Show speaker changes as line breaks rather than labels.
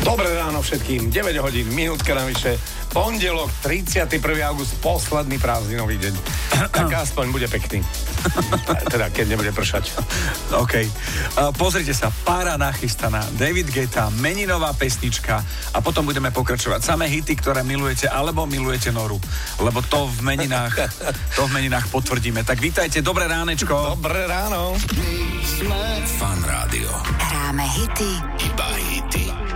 Dobré ráno všetkým, 9 hodín, minútka navyše, pondelok, 31. august, posledný prázdninový deň. Tak aspoň bude pekný. Teda, keď nebude pršať.
OK. Pozrite sa, pára nachystaná, David Guetta, meninová pesnička a potom budeme pokračovať. Samé hity, ktoré milujete, alebo milujete Noru. Lebo to v meninách potvrdíme. Tak vítajte, dobré ránečko.
Dobré ráno.
Fan Rádio.
Hráme hity.
Iba hity.